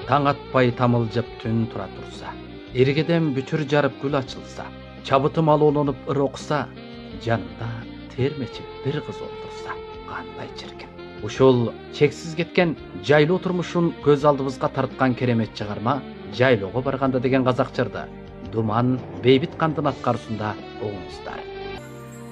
таң атпай тамылжып түн тура турса, иргеден бүтүр жарып гүл ачылса, чабытым алоолонуп ыр окса, жанымда термечип бир кыз олтурса, кандай чиркин. Ушул чексиз кеткен жайлоо турмушун көз алдыбызга тарткан керемет чыгарма «Жайлоого барганда» деген казак жырды Думан Бейбит Кандын аткаруусунда угуңуздар.